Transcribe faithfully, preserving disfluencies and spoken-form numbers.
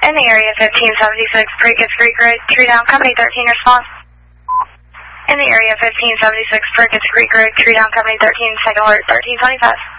In the area fifteen seventy-six, Precos Creek Road, tree down, company thirteen, response. In the area fifteen seventy-six, Precos Creek Road, tree down, company thirteen, second alert, thirteen twenty-five.